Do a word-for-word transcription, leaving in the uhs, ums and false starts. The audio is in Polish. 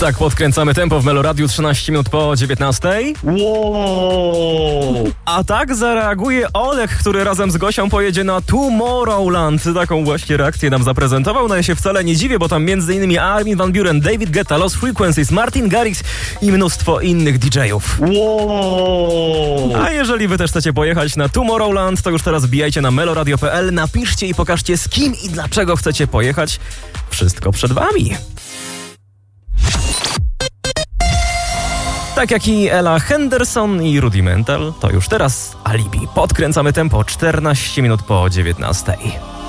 Tak, podkręcamy tempo w Meloradiu trzynaście minut po dziewiętnastej. Wow! A tak zareaguje Olek, który razem z Gosią pojedzie na Tomorrowland. Taką właśnie reakcję nam zaprezentował. No ja się wcale nie dziwię, bo tam między innymi Armin van Buuren, David Guetta, Lost Frequencies, Martin Garrix i mnóstwo innych didżejów. Wow! A jeżeli wy też chcecie pojechać na Tomorrowland, to już teraz wbijajcie na meloradio kropka p l, napiszcie i pokażcie, z kim i dlaczego chcecie pojechać. Wszystko przed wami. Tak jak i Ella Henderson i Rudimental, to już teraz Alibi. Podkręcamy tempo czternaście minut po dziewiętnastej.